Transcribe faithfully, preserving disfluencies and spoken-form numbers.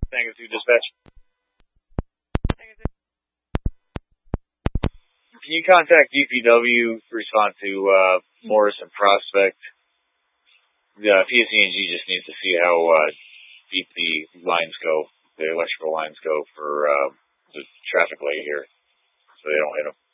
Thank you, dispatch. Can you contact D P W, respond to uh, Morrison Prospect? The P S E and G just needs to see how uh, deep the lines go, the electrical lines go for uh, the traffic light here, so they don't hit them.